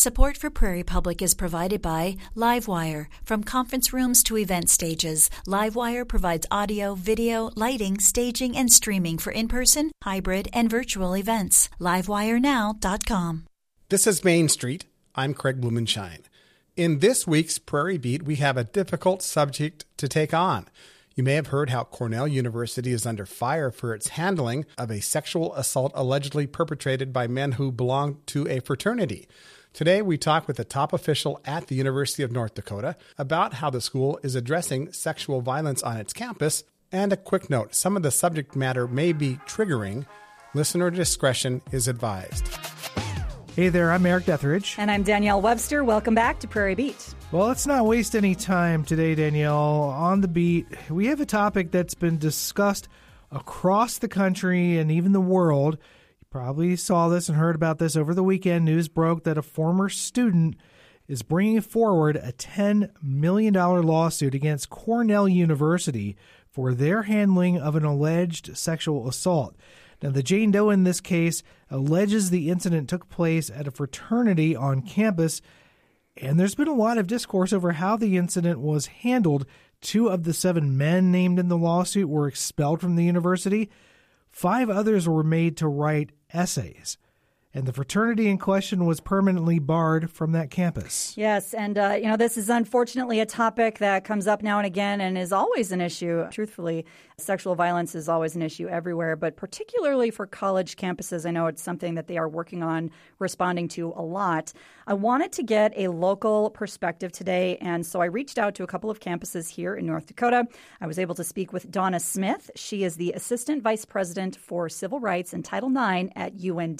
Support for Prairie Public is provided by Livewire. From conference rooms to event stages, Livewire provides audio, video, lighting, staging, and streaming for in-person, hybrid, and virtual events. LiveWireNow.com. This is Main Street. I'm Craig Blumenshine. In this week's Prairie Beat, we have a difficult subject to take on. You may have heard how Cornell University is under fire for its handling of a sexual assault allegedly perpetrated by men who belong to a fraternity. Today, we talk with a top official at the University of North Dakota about how the school is addressing sexual violence on its campus. And a quick note, some of the subject matter may be triggering. Listener discretion is advised. Hey there, I'm Eric Detheridge. And I'm Danielle Webster. Welcome back to Prairie Beat. Well, let's not waste any time today, Danielle. On the beat, we have a topic that's been discussed across the country and even the world. Probably saw this and heard about this over the weekend. News broke that a former student is bringing forward a $10 million lawsuit against Cornell University for their handling of an alleged sexual assault. Now, the Jane Doe in this case alleges the incident took place at a fraternity on campus, and there's been a lot of discourse over how the incident was handled. 2 of the 7 men named in the lawsuit were expelled from the university. 5 others were made to write essays, and the fraternity in question was permanently barred from that campus. Yes, and this is unfortunately a topic that comes up now and again and is always an issue. Truthfully, sexual violence is always an issue everywhere, but particularly for college campuses, I know it's something that they are working on responding to a lot. I wanted to get a local perspective today, and so I reached out to a couple of campuses here in North Dakota. I was able to speak with Donna Smith. She is the Assistant Vice President for Civil Rights and Title IX at UND.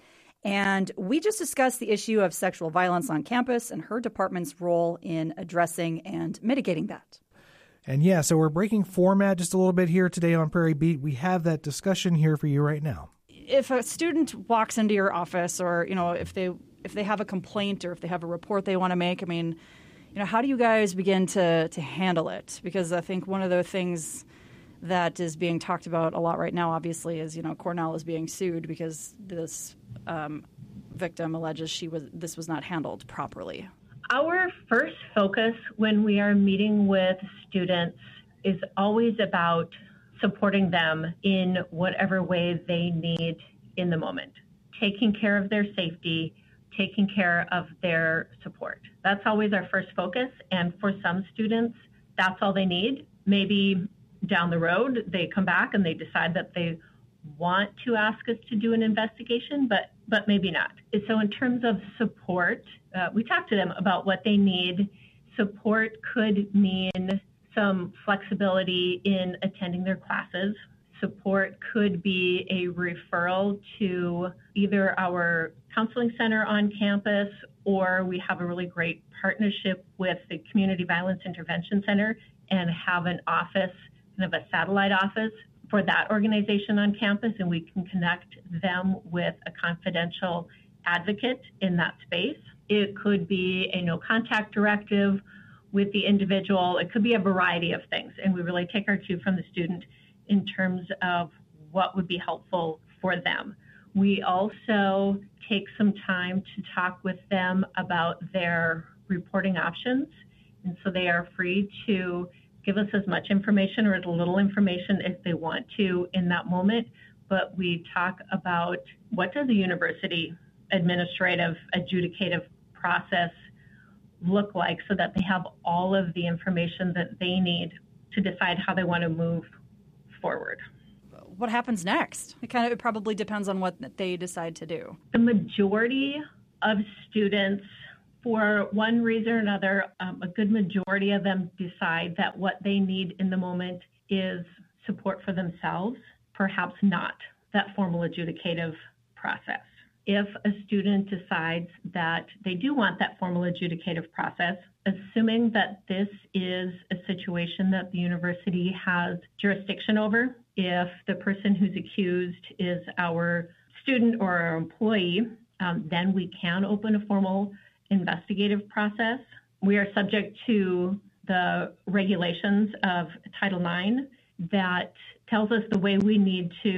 And we just discussed the issue of sexual violence on campus and her department's role in addressing and mitigating that. And yeah, so we're breaking format just a little bit here today on Prairie Beat. We have that discussion here for you right now. If a student walks into your office, or if they have a complaint or if they have a report they want to make, how do you guys begin to handle it? Because I think one of the things that is being talked about a lot right now, obviously, is Cornell is being sued because this victim alleges this was not handled properly. Our first focus when we are meeting with students is always about supporting them in whatever way they need in the moment, taking care of their safety, taking care of their support. That's always our first focus. And for some students, that's all they need. Maybe down the road, they come back and they decide that they want to ask us to do an investigation, but maybe not. So in terms of support, we talk to them about what they need. Support could mean some flexibility in attending their classes. Support could be a referral to either our counseling center on campus, or we have a really great partnership with the Community Violence Intervention Center and have an office, kind of a satellite office for that organization on campus, and we can connect them with a confidential advocate in that space. It could be a no contact directive with the individual. It could be a variety of things, and we really take our cue from the student in terms of what would be helpful for them. We also take some time to talk with them about their reporting options, and so they are free to give us as much information or as little information as they want to in that moment. But we talk about what does a university administrative adjudicative process look like so that they have all of the information that they need to decide how they want to move forward. What happens next? It probably depends on what they decide to do. The majority of students, for one reason or another, a good majority of them decide that what they need in the moment is support for themselves, perhaps not that formal adjudicative process. If a student decides that they do want that formal adjudicative process, assuming that this is a situation that the university has jurisdiction over, if the person who's accused is our student or our employee, then we can open a formal investigative process. We are subject to the regulations of Title IX that tells us the way we need to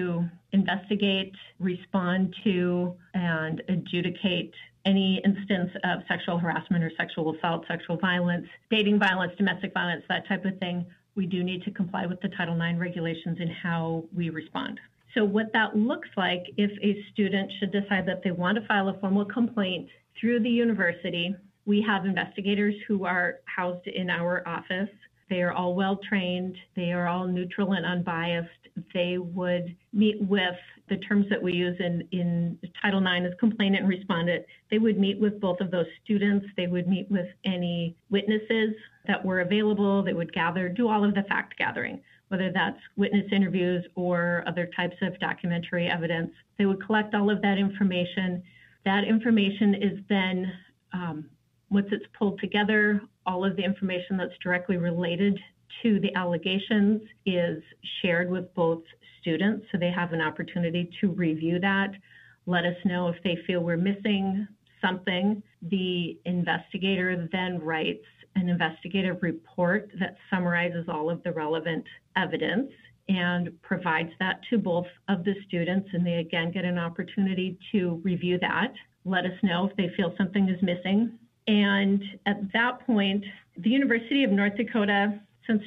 investigate, respond to, and adjudicate any instance of sexual harassment or sexual assault, sexual violence, dating violence, domestic violence, that type of thing, we do need to comply with the Title IX regulations in how we respond. So what that looks like, if a student should decide that they want to file a formal complaint through the university, we have investigators who are housed in our office. They are all well-trained. They are all neutral and unbiased. They would meet with the terms that we use in Title IX as complainant and respondent. They would meet with both of those students. They would meet with any witnesses that were available. They would do all of the fact gathering, whether that's witness interviews or other types of documentary evidence. They would collect all of that information. That information is then, once it's pulled together, all of the information that's directly related to the allegations is shared with both students, so they have an opportunity to review that, let us know if they feel we're missing something. The investigator then writes an investigative report that summarizes all of the relevant evidence and provides that to both of the students, and they again get an opportunity to review that, let us know if they feel something is missing. And at that point, the University of North Dakota, since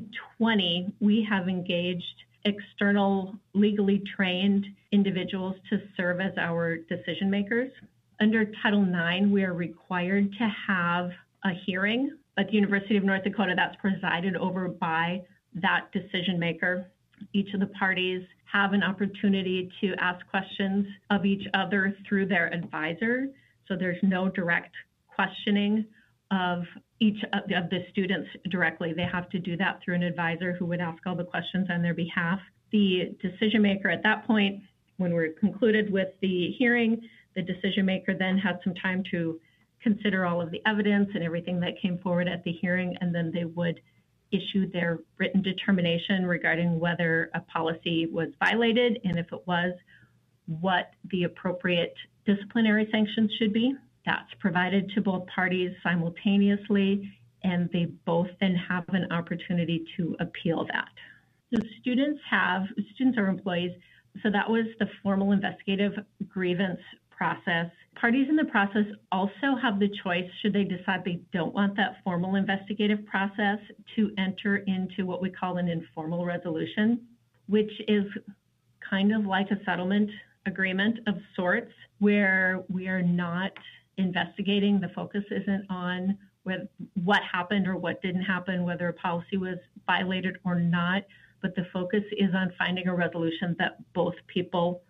2020, we have engaged external legally trained individuals to serve as our decision makers. Under Title IX, we are required to have a hearing at the University of North Dakota that's presided over by that decision maker. Each of the parties have an opportunity to ask questions of each other through their advisor. So there's no direct questioning of each of the students directly. They have to do that through an advisor who would ask all the questions on their behalf. The decision maker at that point, when we're concluded with the hearing, the decision maker then had some time to consider all of the evidence and everything that came forward at the hearing, and then they would issue their written determination regarding whether a policy was violated, and if it was, what the appropriate disciplinary sanctions should be. That's provided to both parties simultaneously, and they both then have an opportunity to appeal that. So students are employees, so that was the formal investigative grievance process. Parties in the process also have the choice, should they decide they don't want that formal investigative process, to enter into what we call an informal resolution, which is kind of like a settlement agreement of sorts, where we are not investigating. The focus isn't on what happened or what didn't happen, whether a policy was violated or not, but the focus is on finding a resolution that both people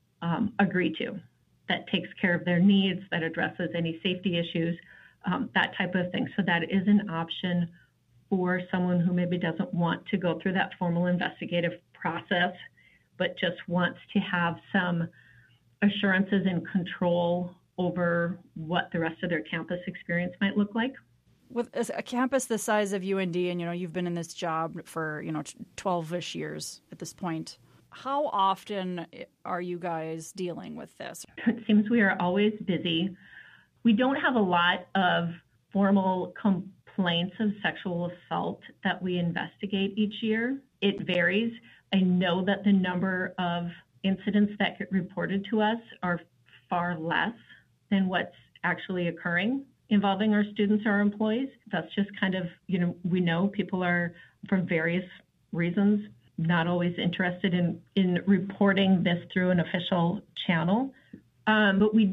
agree to, that takes care of their needs, that addresses any safety issues, that type of thing. So that is an option for someone who maybe doesn't want to go through that formal investigative process, but just wants to have some assurances and control over what the rest of their campus experience might look like. With a campus the size of UND, and you've been in this job for 12-ish years at this point, how often are you guys dealing with this? It seems we are always busy. We don't have a lot of formal complaints of sexual assault that we investigate each year. It varies. I know that the number of incidents that get reported to us are far less than what's actually occurring involving our students or our employees. That's just kind of, we know people are, for various reasons, not always interested in reporting this through an official channel. But we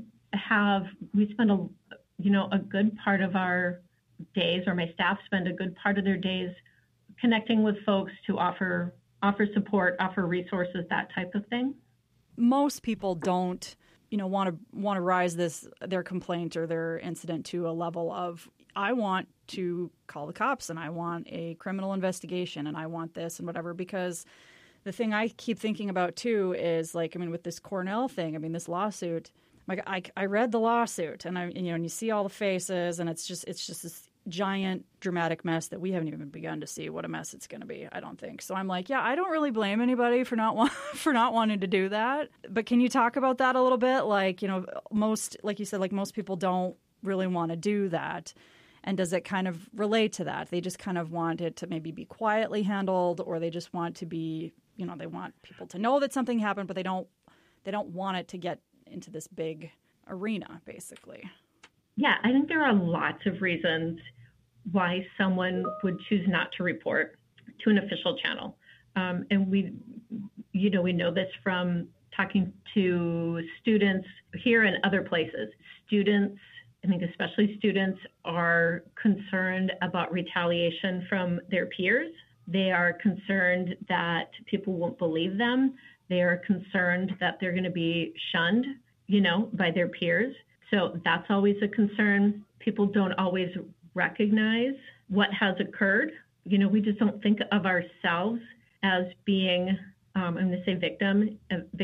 spend a good part of our days, or my staff spend a good part of their days connecting with folks to offer support, offer resources, that type of thing. Most people don't want to rise their complaint or their incident to a level of, I want to call the cops and I want a criminal investigation and I want this and whatever, because the thing I keep thinking about too is with this Cornell thing, this lawsuit, I read the lawsuit and and you see all the faces and it's just this giant dramatic mess that we haven't even begun to see what a mess it's going to be, I don't think. So I'm I don't really blame anybody for not wanting to do that. But can you talk about that a little bit? Most, like you said, most people don't really want to do that. And does it kind of relate to that? They just kind of want it to maybe be quietly handled, or they just want to be they want people to know that something happened, but they don't want it to get into this big arena, basically. Yeah, I think there are lots of reasons why someone would choose not to report to an official channel. And we know this from talking to students here and other places. Students, I think especially students, are concerned about retaliation from their peers. They are concerned that people won't believe them. They are concerned that they're going to be shunned, by their peers. So that's always a concern. People don't always recognize what has occurred. We just don't think of ourselves as being, I'm going to say victim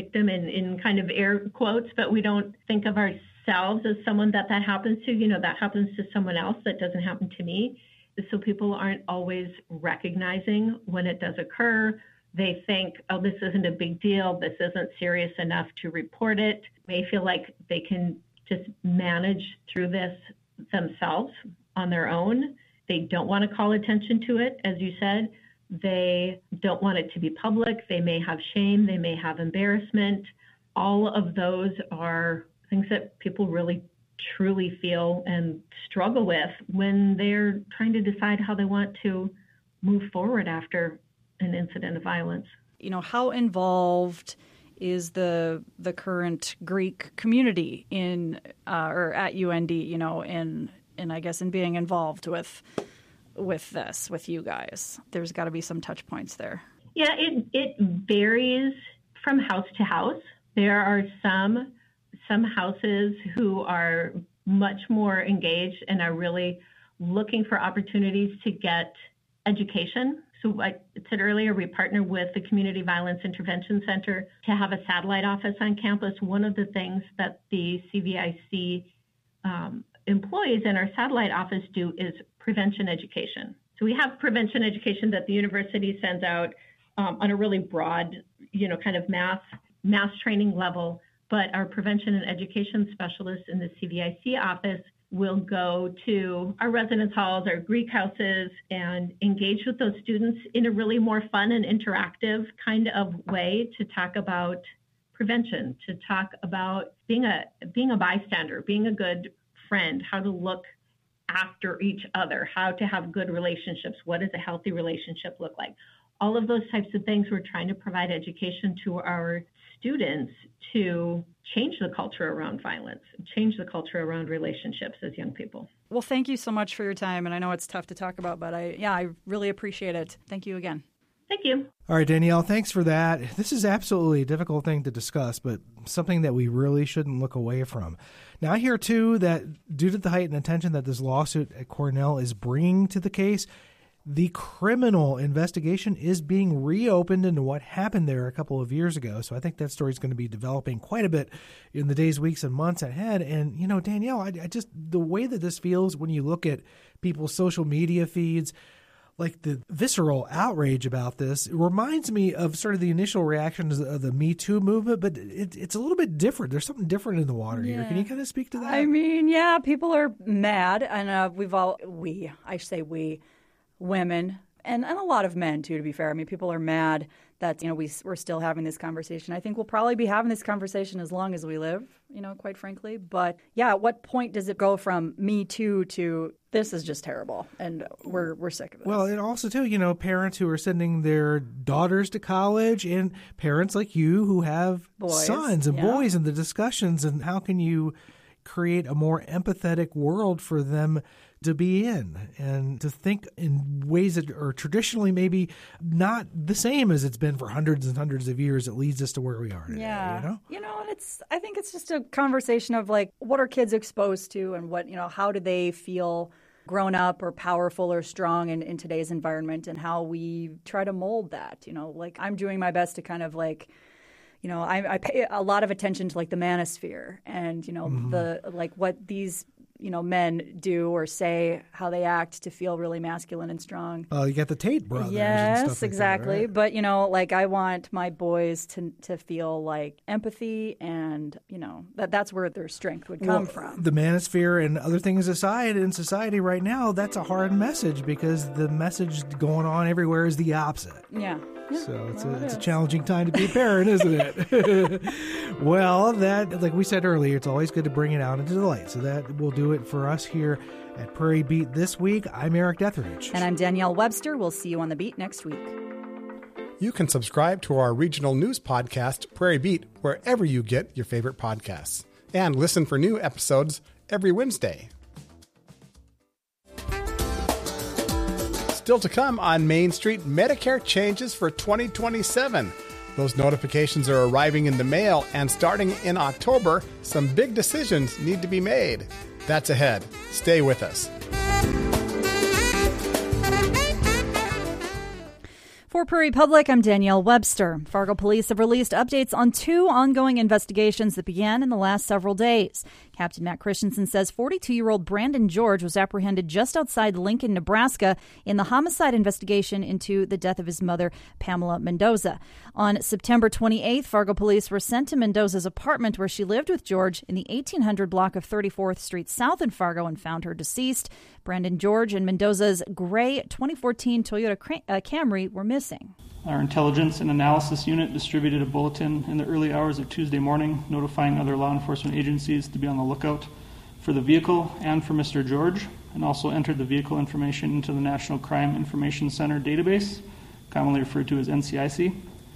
in kind of air quotes, but we don't think of ourselves as someone that happens to. That happens to someone else. That doesn't happen to me. So people aren't always recognizing when it does occur. They think, oh, this isn't a big deal. This isn't serious enough to report it. They feel like they can just manage through this themselves on their own. They don't want to call attention to it, as you said. They don't want it to be public. They may have shame. They may have embarrassment. All of those are things that people really truly feel and struggle with when they're trying to decide how they want to move forward after an incident of violence. How involved is the current Greek community in or at UND, in I guess in being involved with this, with you guys? There's got to be some touch points there. Yeah, it varies from house to house. There are some houses who are much more engaged and are really looking for opportunities to get education. So I said earlier, we partner with the Community Violence Intervention Center to have a satellite office on campus. One of the things that the CVIC employees in our satellite office do is prevention education. So we have prevention education that the university sends out on a really broad, kind of mass training level. But our prevention and education specialists in the CVIC office will go to our residence halls, our Greek houses, and engage with those students in a really more fun and interactive kind of way to talk about prevention, to talk about being a bystander, being a good friend, how to look after each other, how to have good relationships, what does a healthy relationship look like? All of those types of things, we're trying to provide education to our students to change the culture around violence, change the culture around relationships as young people. Well, thank you so much for your time. And I know it's tough to talk about, but I really appreciate it. Thank you again. Thank you. All right, Danielle, thanks for that. This is absolutely a difficult thing to discuss, but something that we really shouldn't look away from. Now, I hear, too, that due to the heightened attention that this lawsuit at Cornell is bringing to the case, the criminal investigation is being reopened into what happened there a couple of years ago. So I think that story is going to be developing quite a bit in the days, weeks, and months ahead. And, Danielle, I just the way that this feels when you look at people's social media feeds, like the visceral outrage about this, it reminds me of sort of the initial reactions of the Me Too movement, but it's a little bit different. There's something different in the water here. Can you kind of speak to that? I mean, yeah, people are mad, and women, and a lot of men, too, to be fair. I mean, people are mad that, we're still having this conversation. I think we'll probably be having this conversation as long as we live, quite frankly. But, yeah, at what point does it go from Me Too to this is just terrible, and we're sick of it? Well, and also, too, parents who are sending their daughters to college and parents like you who have sons and boys in the discussions, and how can you create a more empathetic world for them to be in and to think in ways that are traditionally maybe not the same as it's been for hundreds and hundreds of years that leads us to where we are today. Yeah. And I think it's just a conversation of like, what are kids exposed to and what, how do they feel grown up or powerful or strong in today's environment, and how we try to mold that, like I'm doing my best to kind of like, I pay a lot of attention to like the manosphere and, the like what these men do or say, how they act to feel really masculine and strong. Oh, you got the Tate brothers. Yes, and stuff like exactly. That, right? But, I want my boys to feel like empathy and, that's where their strength would come from. The manosphere and other things aside, in society right now, that's a hard message because the message going on everywhere is the opposite. Yeah. So it's a challenging time to be a parent, isn't it? Well, that, like we said earlier, it's always good to bring it out into the light. So that will do it for us here at Prairie Beat this week. I'm Eric Etheridge. And I'm Danielle Webster. We'll see you on the beat next week. You can subscribe to our regional news podcast, Prairie Beat, wherever you get your favorite podcasts. And listen for new episodes every Wednesday. Still to come on Main Street, Medicare changes for 2027. Those notifications are arriving in the mail, and starting in October, some big decisions need to be made. That's ahead. Stay with us. For Prairie Public, I'm Danielle Webster. Fargo police have released updates on 2 ongoing investigations that began in the last several days. Captain Matt Christensen says 42-year-old Brandon George was apprehended just outside Lincoln, Nebraska, in the homicide investigation into the death of his mother, Pamela Mendoza. On September 28th, Fargo police were sent to Mendoza's apartment where she lived with George in the 1800 block of 34th Street South in Fargo and found her deceased. Brandon George and Mendoza's gray 2014 Toyota Camry were missing. Our intelligence and analysis unit distributed a bulletin in the early hours of Tuesday morning notifying other law enforcement agencies to be on the lookout for the vehicle and for Mr. George, and also entered the vehicle information into the National Crime Information Center database, commonly referred to as NCIC.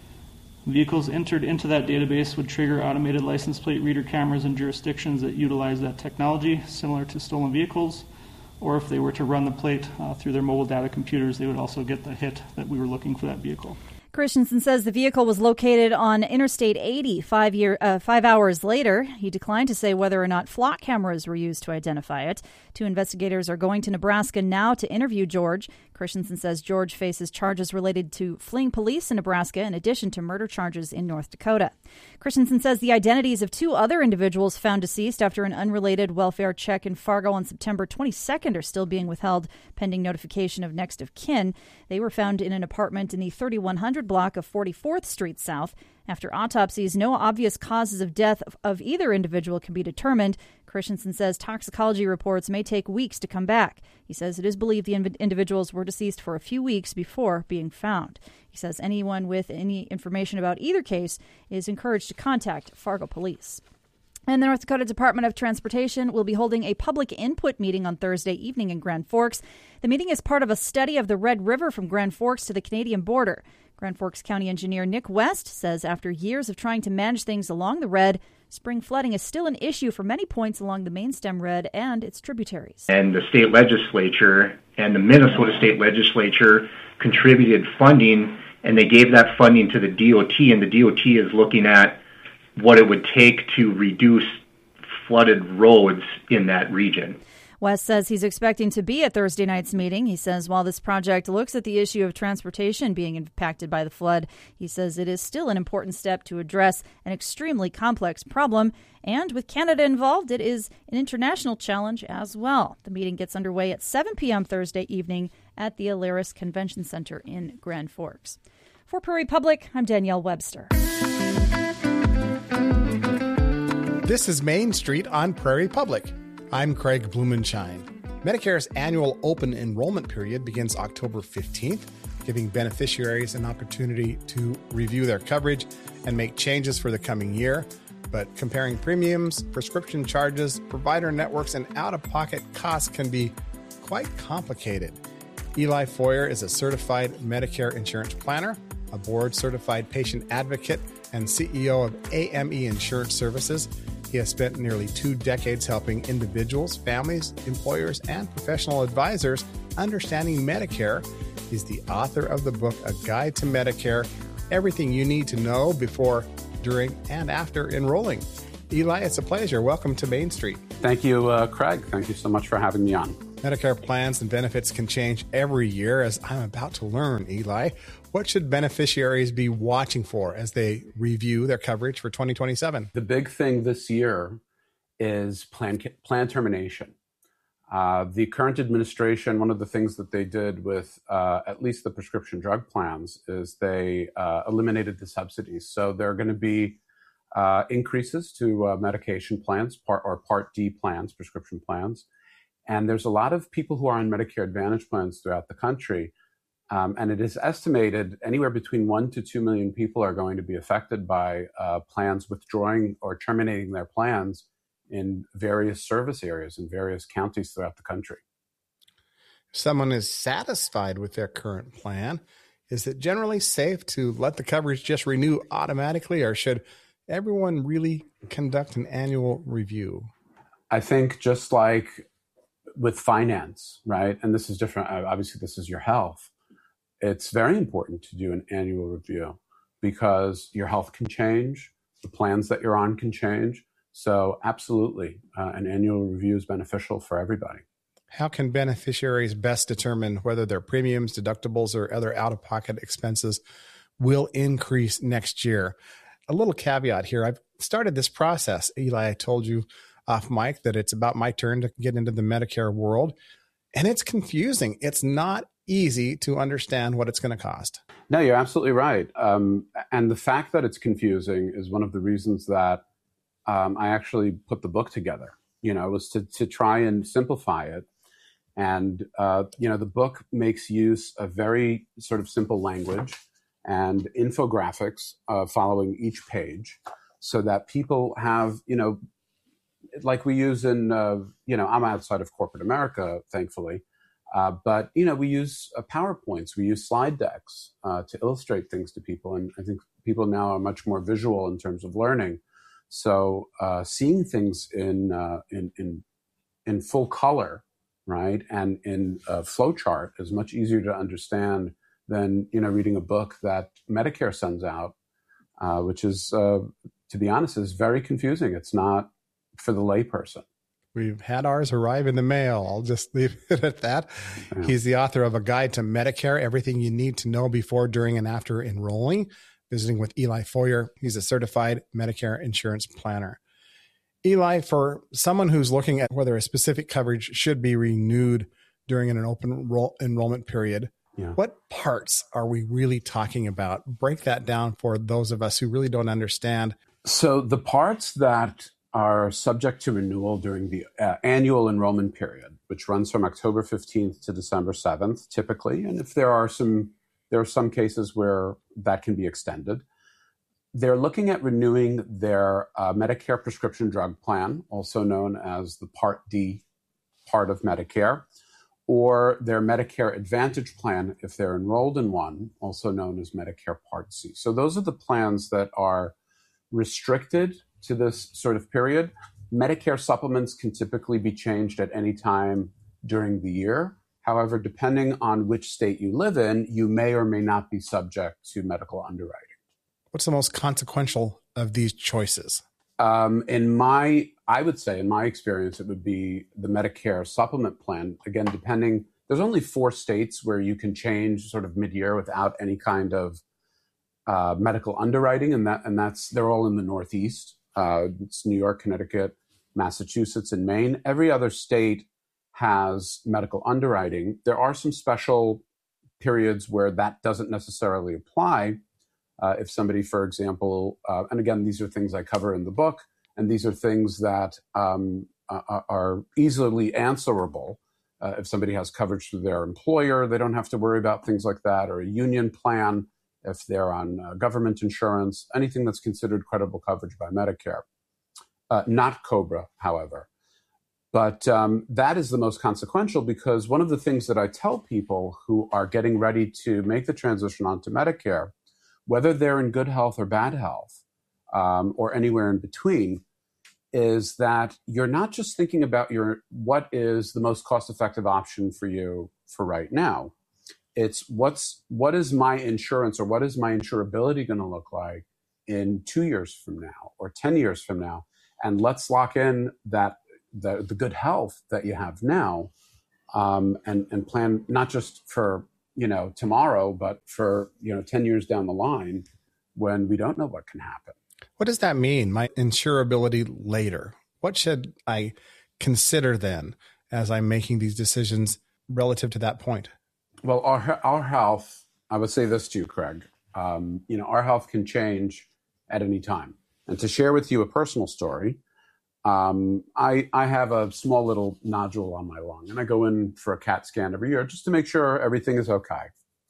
Vehicles entered into that database would trigger automated license plate reader cameras in jurisdictions that utilize that technology, similar to stolen vehicles, or if they were to run the plate through their mobile data computers, they would also get the hit that we were looking for that vehicle. Christensen says the vehicle was located on Interstate 80 5 hours later. He declined to say whether or not flock cameras were used to identify it. 2 investigators are going to Nebraska now to interview George. Christensen says George faces charges related to fleeing police in Nebraska in addition to murder charges in North Dakota. Christensen says the identities of 2 other individuals found deceased after an unrelated welfare check in Fargo on September 22nd are still being withheld pending notification of next of kin. They were found in an apartment in the 3100 block of 44th Street South. After autopsies, no obvious causes of death of either individual can be determined. Christensen says toxicology reports may take weeks to come back. He says it is believed the individuals were deceased for a few weeks before being found. He says anyone with any information about either case is encouraged to contact Fargo Police. And the North Dakota Department of Transportation will be holding a public input meeting on Thursday evening in Grand Forks. The meeting is part of a study of the Red River from Grand Forks to the Canadian border. Grand Forks County Engineer Nick West says after years of trying to manage things along the Red, spring flooding is still an issue for many points along the main stem Red and its tributaries. And the state legislature and the Minnesota state legislature contributed funding, and they gave that funding to the DOT, and the DOT is looking at what it would take to reduce flooded roads in that region. West says he's expecting to be at Thursday night's meeting. He says while this project looks at the issue of transportation being impacted by the flood, he says it is still an important step to address an extremely complex problem. And with Canada involved, it is an international challenge as well. The meeting gets underway at 7 p.m. Thursday evening at the Alaris Convention Center in Grand Forks. For Prairie Public, I'm Danielle Webster. This is Main Street on Prairie Public. I'm Craig Blumenshine. Medicare's annual open enrollment period begins October 15th, giving beneficiaries an opportunity to review their coverage and make changes for the coming year. But comparing premiums, prescription charges, provider networks, and out-of-pocket costs can be quite complicated. Eli Foyer is a certified Medicare insurance planner, a board-certified patient advocate, and CEO of AME Insurance Services. He has spent nearly 2 decades helping individuals, families, employers, and professional advisors understanding Medicare. He's the author of the book, A Guide to Medicare, Everything You Need to Know Before, During, and After Enrolling. Eli, it's a pleasure. Welcome to Main Street. Thank you, Craig. Thank you so much for having me on. Medicare plans and benefits can change every year, as I'm about to learn, Eli. What should beneficiaries be watching for as they review their coverage for 2027? The big thing this year is plan termination. The current administration, one of the things that they did with at least the prescription drug plans is they eliminated the subsidies. So there are going to be increases to medication plans, Part D plans, prescription plans. And there's a lot of people who are on Medicare Advantage plans throughout the country And it is estimated anywhere between 1 to 2 million people are going to be affected by plans withdrawing or terminating their plans in various service areas in various counties throughout the country. If someone is satisfied with their current plan, is it generally safe to let the coverage just renew automatically, or should everyone really conduct an annual review? I think just like with finance, right? And this is different. Obviously, this is your health. It's very important to do an annual review because your health can change. The plans that you're on can change. So absolutely, an annual review is beneficial for everybody. How can beneficiaries best determine whether their premiums, deductibles, or other out-of-pocket expenses will increase next year? A little caveat here. I've started this process. Eli, I told you off mic that it's about my turn to get into the Medicare world, and it's confusing. It's not easy to understand what it's going to cost. No, you're absolutely right. And the fact that it's confusing is one of the reasons that I actually put the book together. Was to try and simplify it. And, the book makes use of very sort of simple language and infographics following each page so that people have, like we use in, I'm outside of corporate America, thankfully. But we use PowerPoints, we use slide decks to illustrate things to people. And I think people now are much more visual in terms of learning. So seeing things in full color, right, and in a flow chart is much easier to understand than reading a book that Medicare sends out, which is, to be honest, is very confusing. It's not for the layperson. We've had ours arrive in the mail. I'll just leave it at that. Yeah. He's the author of A Guide to Medicare, Everything You Need to Know Before, During, and After Enrolling. Visiting with Eli Foyer. He's a certified Medicare insurance planner. Eli, for someone who's looking at whether a specific coverage should be renewed during an open enrollment period, what parts are we really talking about? Break that down for those of us who really don't understand. So the parts that are subject to renewal during the annual enrollment period, which runs from October 15th to December 7th, typically, and if there are some cases where that can be extended. They're looking at renewing their Medicare prescription drug plan, also known as the Part D part of Medicare, or their Medicare Advantage plan if they're enrolled in one, also known as Medicare Part C. So those are the plans that are restricted to this sort of period. Medicare supplements can typically be changed at any time during the year. However, depending on which state you live in, you may or may not be subject to medical underwriting. What's the most consequential of these choices? I would say in my experience, it would be the Medicare supplement plan. Again, there's only 4 states where you can change sort of mid-year without any kind of medical underwriting, and they're all in the Northeast. It's New York, Connecticut, Massachusetts, and Maine. Every other state has medical underwriting. There are some special periods where that doesn't necessarily apply. If somebody, for example, and again, these are things I cover in the book, and these are things that are easily answerable. If somebody has coverage through their employer, they don't have to worry about things like that, or a union plan, if they're on government insurance, anything that's considered credible coverage by Medicare. Not COBRA, however. But that is the most consequential, because one of the things that I tell people who are getting ready to make the transition onto Medicare, whether they're in good health or bad health, or anywhere in between, is that you're not just thinking about what is the most cost-effective option for you for right now. It's what is my insurance, or what is my insurability going to look like in 2 years from now or 10 years from now, and let's lock in that the good health that you have now, and plan not just for tomorrow, but for 10 years down the line when we don't know what can happen. What does that mean? My insurability later. What should I consider then as I'm making these decisions relative to that point? Well, our health, I would say this to you, Craig. Our health can change at any time. And to share with you a personal story, I have a small little nodule on my lung, and I go in for a CAT scan every year just to make sure everything is okay.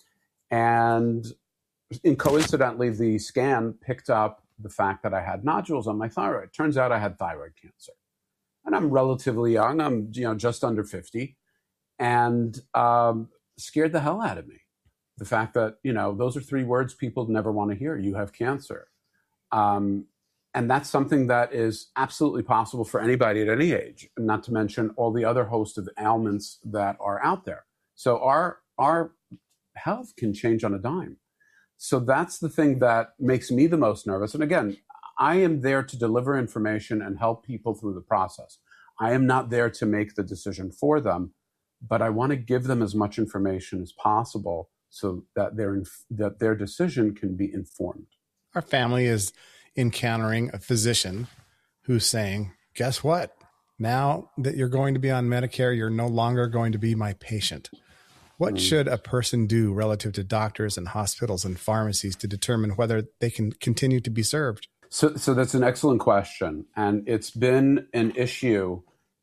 And coincidentally, the scan picked up the fact that I had nodules on my thyroid. Turns out I had thyroid cancer. And I'm relatively young. I'm just under 50. And scared the hell out of me. The fact that, those are 3 words people never want to hear. You have cancer. And that's something that is absolutely possible for anybody at any age, not to mention all the other host of ailments that are out there. So our health can change on a dime. So that's the thing that makes me the most nervous. And again, I am there to deliver information and help people through the process. I am not there to make the decision for them, but I want to give them as much information as possible so that their decision can be informed. Our family is encountering a physician who's saying, guess what? Now that you're going to be on Medicare, you're no longer going to be my patient. What should a person do relative to doctors and hospitals and pharmacies to determine whether they can continue to be served? So that's an excellent question. And it's been an issue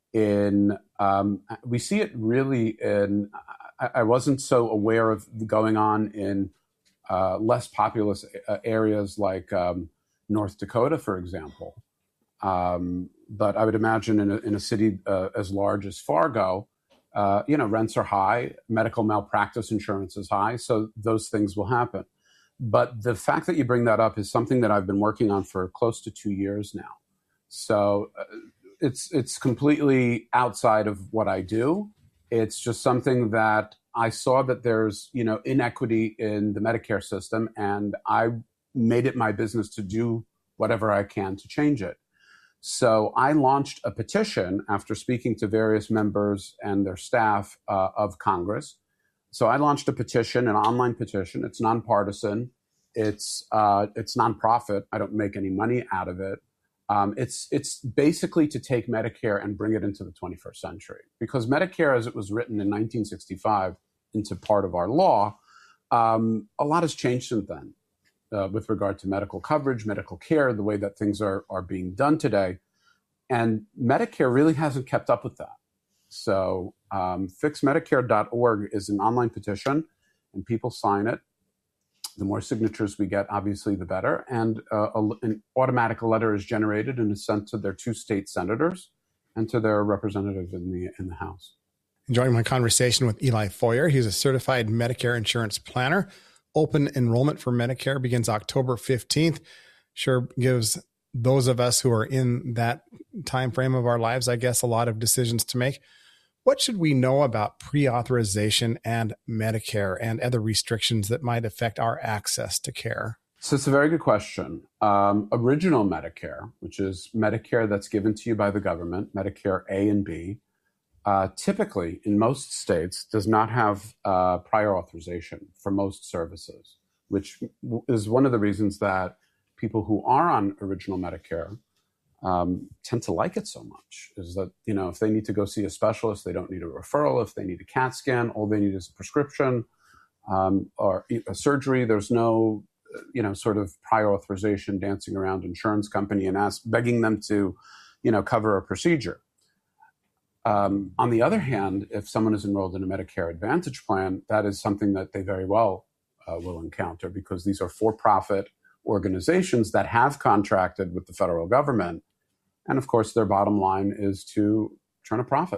we see it really I wasn't so aware of going on in less populous areas like North Dakota, for example. But I would imagine in a city as large as Fargo, rents are high, medical malpractice insurance is high, so those things will happen. But the fact that you bring that up is something that I've been working on for close to 2 years now. So it's completely outside of what I do. It's just something that I saw that there's, inequity in the Medicare system, and I made it my business to do whatever I can to change it. So I launched a petition after speaking to various members and their staff of Congress. So I launched a petition, an online petition. It's nonpartisan. It's nonprofit. I don't make any money out of it. It's basically to take Medicare and bring it into the 21st century, because Medicare, as it was written in 1965 into part of our law, a lot has changed since then with regard to medical coverage, medical care, the way that things are being done today. And Medicare really hasn't kept up with that. So fixmedicare.org is an online petition, and people sign it. The more signatures we get, obviously, the better. And an automatic letter is generated and is sent to their 2 state senators and to their representative in the House. Enjoying my conversation with Eli Foyer. He's a certified Medicare insurance planner. Open enrollment for Medicare begins October 15th. Sure gives those of us who are in that time frame of our lives, I guess, a lot of decisions to make. What should we know about pre-authorization and Medicare and other restrictions that might affect our access to care? So it's a very good question. Original Medicare, which is Medicare that's given to you by the government, Medicare A and B, typically in most states does not have prior authorization for most services, which is one of the reasons that people who are on original Medicare tend to like it so much, is that, if they need to go see a specialist, they don't need a referral. If they need a CAT scan, all they need is a prescription or a surgery. There's no, sort of prior authorization dancing around insurance company and begging them to, cover a procedure. On the other hand, if someone is enrolled in a Medicare Advantage plan, that is something that they very well will encounter, because these are for-profit organizations that have contracted with the federal government. And of course, their bottom line is to turn a profit.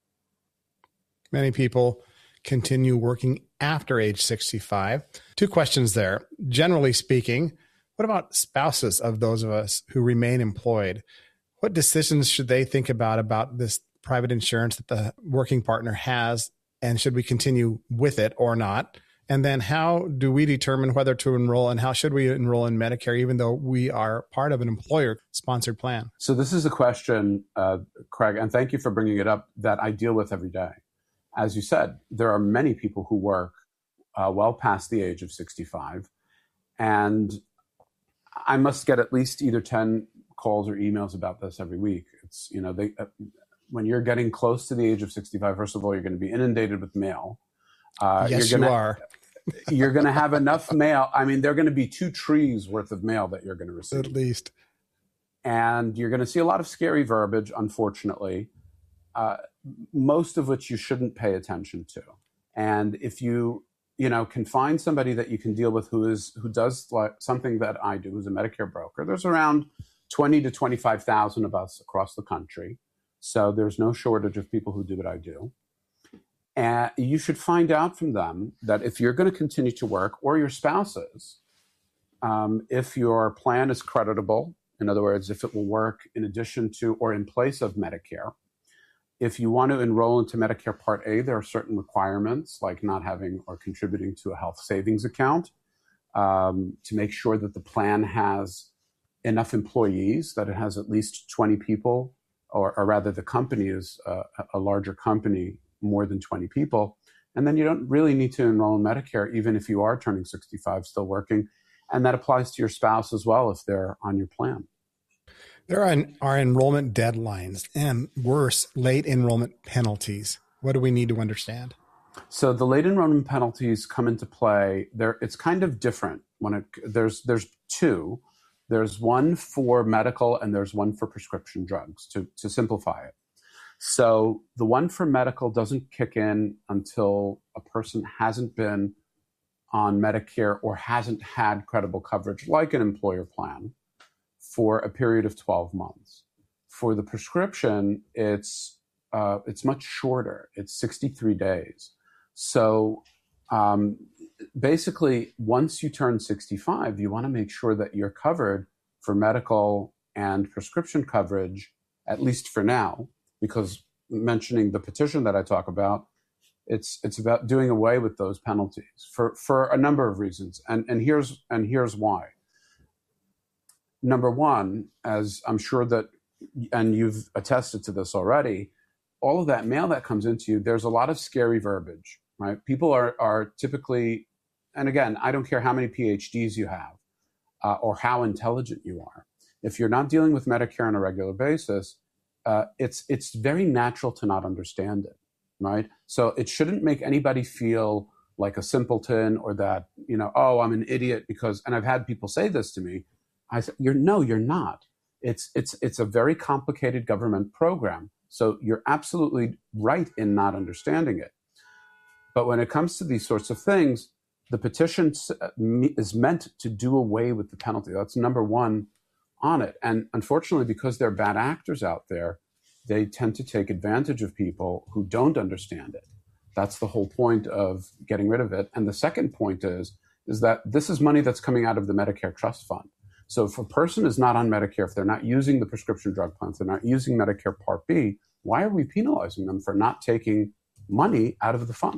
Many people continue working after age 65. 2 questions there. Generally speaking, what about spouses of those of us who remain employed? What decisions should they think about this private insurance that the working partner has, and should we continue with it or not? And then how do we determine whether to enroll, and how should we enroll in Medicare, even though we are part of an employer-sponsored plan? So this is a question, Craig, and thank you for bringing it up, that I deal with every day. As you said, there are many people who work well past the age of 65, and I must get at least either 10 calls or emails about this every week. It's, when you're getting close to the age of 65, first of all, you're going to be inundated with mail. Yes, you are. You're going to have enough mail. I mean, there are going to be 2 trees worth of mail that you're going to receive. At least. And you're going to see a lot of scary verbiage, unfortunately, most of which you shouldn't pay attention to. And if you can find somebody that you can deal with who does like something that I do, who's a Medicare broker. There's around 20 to 25,000 of us across the country. So there's no shortage of people who do what I do. And you should find out from them that if you're going to continue to work, or your spouses, if your plan is creditable, in other words, if it will work in addition to or in place of Medicare. If you want to enroll into Medicare Part A, there are certain requirements, like not having or contributing to a health savings account, to make sure that the plan has enough employees, that it has at least 20 people, or rather the company is a larger company, more than 20 people. And then you don't really need to enroll in Medicare, even if you are turning 65, still working. And that applies to your spouse as well if they're on your plan. There are enrollment deadlines and, worse, late enrollment penalties. What do we need to understand? So the late enrollment penalties come into play. It's kind of different. There's two. There's one for medical and there's one for prescription drugs, to simplify it. So the one for medical doesn't kick in until a person hasn't been on Medicare or hasn't had credible coverage, like an employer plan, for a period of 12 months. For the prescription, it's much shorter. It's 63 days. So basically, once you turn 65, you want to make sure that you're covered for medical and prescription coverage, at least for now, because mentioning the petition that I talk about, it's about doing away with those penalties for a number of reasons. And here's why. Number one, as I'm sure that, and you've attested to this already, all of that mail that comes into you, there's a lot of scary verbiage, right? People are typically, and again, I don't care how many PhDs you have or how intelligent you are. If you're not dealing with Medicare on a regular basis, it's very natural to not understand it, right? So it shouldn't make anybody feel like a simpleton or that, oh, I'm an idiot because, and I've had people say this to me. I said, you're not. It's a very complicated government program. So you're absolutely right in not understanding it. But when it comes to these sorts of things, the petition is meant to do away with the penalty. That's number one on it. And unfortunately, because there are bad actors out there, they tend to take advantage of people who don't understand it. That's the whole point of getting rid of it. And the second point is that this is money that's coming out of the Medicare Trust Fund. So if a person is not on Medicare, if they're not using the prescription drug plans, they're not using Medicare Part B, why are we penalizing them for not taking money out of the fund?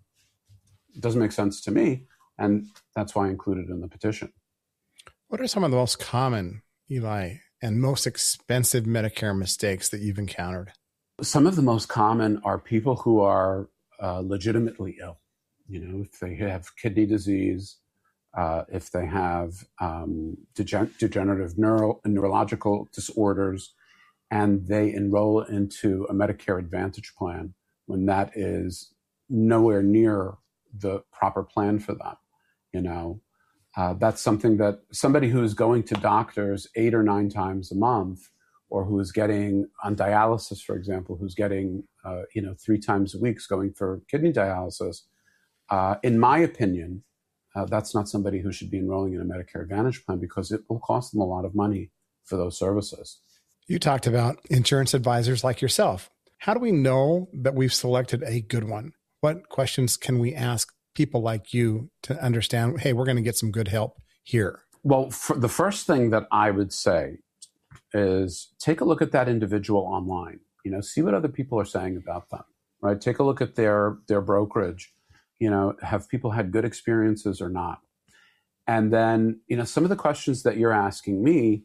It doesn't make sense to me, and that's why I included it in the petition. What are some of the most common, Eli, and most expensive Medicare mistakes that you've encountered? Some of the most common are people who are legitimately ill. If they have kidney disease, if they have degenerative neurological disorders, and they enroll into a Medicare Advantage plan when that is nowhere near the proper plan for them. That's something that somebody who is going to doctors 8 or 9 times a month, or who is getting on dialysis, for example, who's getting 3 times a week going for kidney dialysis, in my opinion, that's not somebody who should be enrolling in a Medicare Advantage plan, because it will cost them a lot of money for those services. You talked about insurance advisors like yourself. How do we know that we've selected a good one? What questions can we ask people like you to understand, hey, we're going to get some good help here? Well, the first thing that I would say is take a look at that individual online. See what other people are saying about them, right? Take a look at their brokerage. Have people had good experiences or not? And then, some of the questions that you're asking me,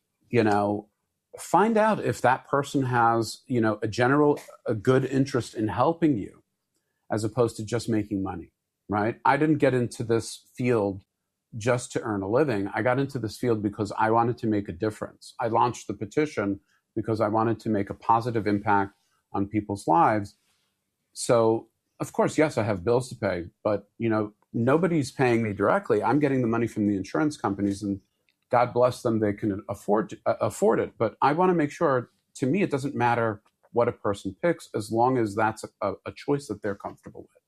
find out if that person has, a good interest in helping you, as opposed to just making money, right? I didn't get into this field just to earn a living. I got into this field because I wanted to make a difference. I launched the petition because I wanted to make a positive impact on people's lives. So, of course, yes, I have bills to pay, but, nobody's paying me directly. I'm getting the money from the insurance companies, and God bless them, they can afford it. But I want to make sure, to me, it doesn't matter what a person picks, as long as that's a choice that they're comfortable with.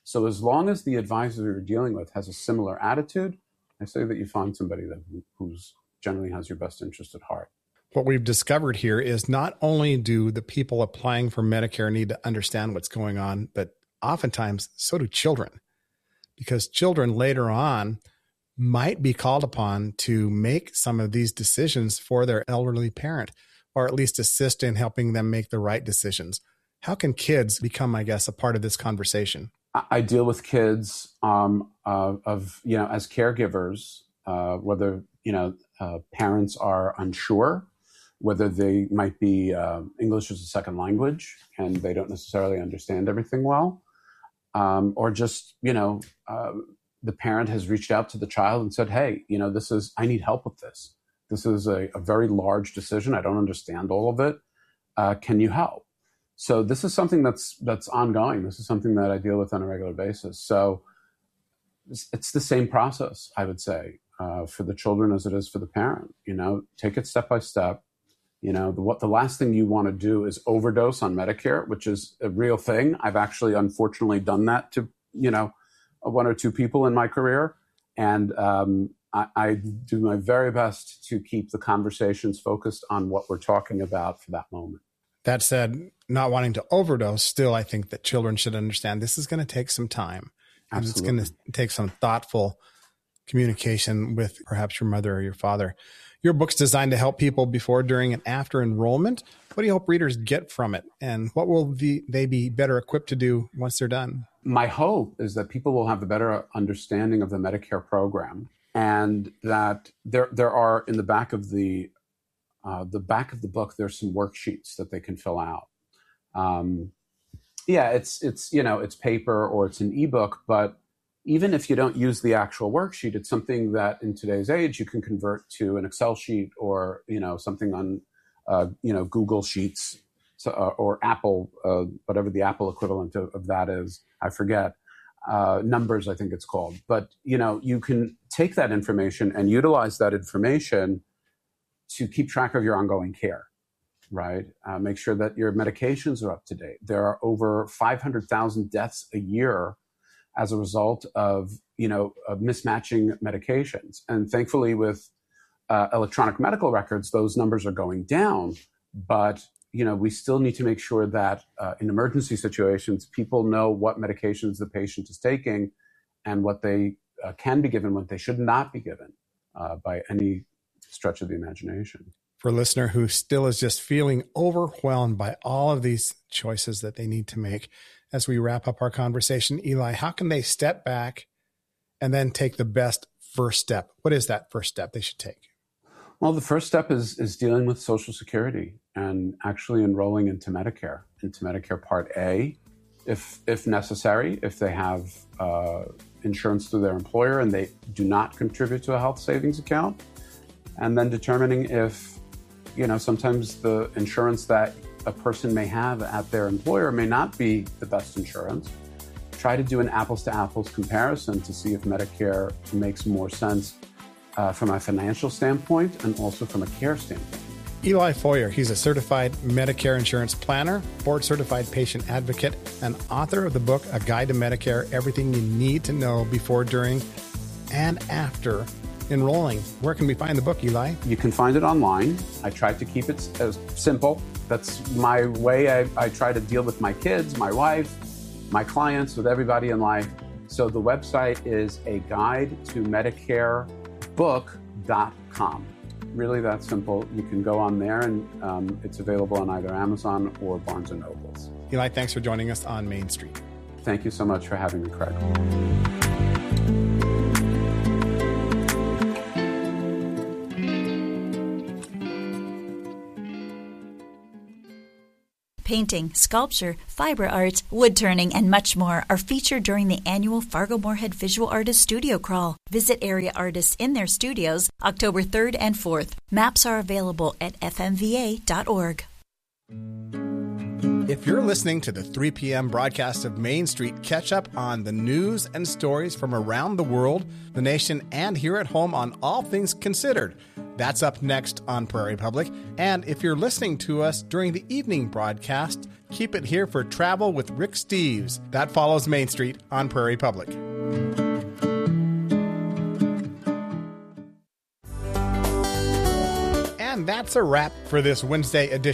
So as long as the advisor you're dealing with has a similar attitude, I say that you find somebody that who's generally has your best interest at heart. What we've discovered here is not only do the people applying for Medicare need to understand what's going on, but oftentimes so do children, because children later on might be called upon to make some of these decisions for their elderly parent, or at least assist in helping them make the right decisions. How can kids become, I guess, a part of this conversation? I deal with kids as caregivers, whether, parents are unsure, whether they might be English as a second language and they don't necessarily understand everything well, or just, the parent has reached out to the child and said, hey, I need help with this. This is a very large decision. I don't understand all of it. Can you help? So this is something that's ongoing. This is something that I deal with on a regular basis. So it's the same process, I would say, for the children as it is for the parent. Take it step by step. The last thing you want to do is overdose on Medicare, which is a real thing. I've actually, unfortunately, done that to, one or two people in my career. And I do my very best to keep the conversations focused on what we're talking about for that moment. That said, not wanting to overdose, still, I think that children should understand this is going to take some time. Absolutely. It's going to take some thoughtful communication with perhaps your mother or your father. Your book's designed to help people before, during, and after enrollment. What do you hope readers get from it? And what will they be better equipped to do once they're done? My hope is that people will have a better understanding of the Medicare program, and that there are, in the back of the book, there's some worksheets that they can fill out. It's paper or it's an ebook, but even if you don't use the actual worksheet, it's something that in today's age you can convert to an Excel sheet or something on Google Sheets, or Apple, whatever the Apple equivalent of that is, I forget. Numbers, I think it's called. But you can take that information and utilize that information to keep track of your ongoing care, right? Make sure that your medications are up to date. There are over 500,000 deaths a year as a result of mismatching medications. And thankfully with electronic medical records, those numbers are going down. But we still need to make sure that in emergency situations, people know what medications the patient is taking and what they can be given, what they should not be given by any stretch of the imagination. For a listener who still is just feeling overwhelmed by all of these choices that they need to make, as we wrap up our conversation, Eli, how can they step back and then take the best first step? What is that first step they should take? Well, the first step is dealing with Social Security and actually enrolling into Medicare Part A, if necessary, if they have insurance through their employer and they do not contribute to a health savings account. And then determining if, sometimes the insurance that a person may have at their employer may not be the best insurance. Try to do an apples to apples comparison to see if Medicare makes more sense from a financial standpoint and also from a care standpoint. Eli Foyer, he's a certified Medicare insurance planner, board-certified patient advocate, and author of the book, A Guide to Medicare, Everything You Need to Know Before, During, and After Enrolling. Where can we find the book, Eli? You can find it online. I tried to keep it as simple. That's my way. I try to deal with my kids, my wife, my clients, with everybody in life. So the website is a guide to MedicareBook.com. Really that simple. You can go on there and it's available on either Amazon or Barnes & Nobles. Eli, thanks for joining us on Main Street. Thank you so much for having me, Craig. Painting, sculpture, fiber arts, wood turning, and much more are featured during the annual Fargo-Moorhead Visual Artists Studio Crawl. Visit area artists in their studios October 3rd and 4th. Maps are available at fmva.org. If you're listening to the 3 p.m. broadcast of Main Street, catch up on the news and stories from around the world, the nation, and here at home on All Things Considered. That's up next on Prairie Public. And if you're listening to us during the evening broadcast, keep it here for Travel with Rick Steves. That follows Main Street on Prairie Public. And that's a wrap for this Wednesday edition